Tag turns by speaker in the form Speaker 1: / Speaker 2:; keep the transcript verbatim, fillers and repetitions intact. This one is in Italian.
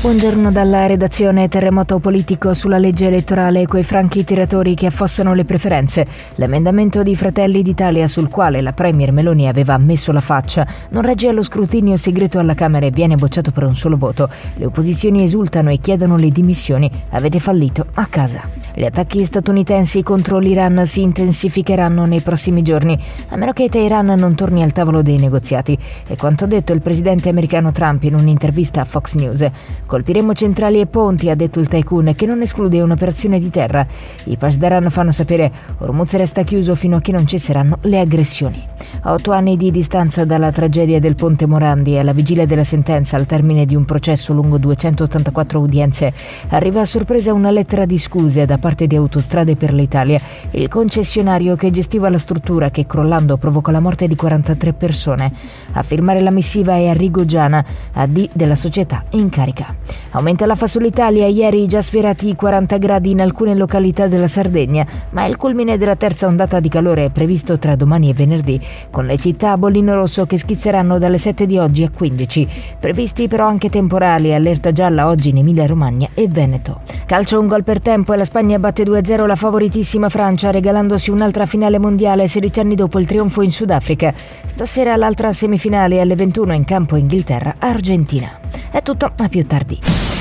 Speaker 1: Buongiorno dalla redazione. Terremoto politico sulla legge elettorale e quei franchi tiratori che affossano le preferenze. L'emendamento di Fratelli d'Italia sul quale la premier Meloni aveva messo la faccia non regge allo scrutinio segreto alla Camera e viene bocciato per un solo voto. Le opposizioni esultano e chiedono le dimissioni. Avete fallito a casa. Gli attacchi statunitensi contro l'Iran si intensificheranno nei prossimi giorni, a meno che Teheran non torni al tavolo dei negoziati. È quanto ha detto il presidente americano Trump in un'intervista a Fox News. Colpiremo centrali e ponti, ha detto il tycoon, che non esclude un'operazione di terra. I Pasdaran fanno sapere: Hormuz resta chiuso fino a che non cesseranno le aggressioni. A otto anni di distanza dalla tragedia del Ponte Morandi e alla vigilia della sentenza al termine di un processo lungo duecentottantaquattro udienze, arriva a sorpresa una lettera di scuse da parte di Autostrade per l'Italia, il concessionario che gestiva la struttura che crollando provocò la morte di quarantatré persone. A firmare la missiva è Arrigo Giana, A D della società in carica. Aumenta la Fasol Italia, ieri già sfiorati i quaranta gradi in alcune località della Sardegna, ma il culmine della terza ondata di calore è previsto tra domani e venerdì, con le città a bollino rosso che schizzeranno dalle sette di oggi a quindici. Previsti però anche temporali, allerta gialla oggi in Emilia Romagna e Veneto. Calcio, un gol per tempo e la Spagna batte due a zero la favoritissima Francia, regalandosi un'altra finale mondiale sedici anni dopo il trionfo in Sudafrica. Stasera l'altra semifinale alle ventuno in campo Inghilterra-Argentina. È tutto, a più tardi.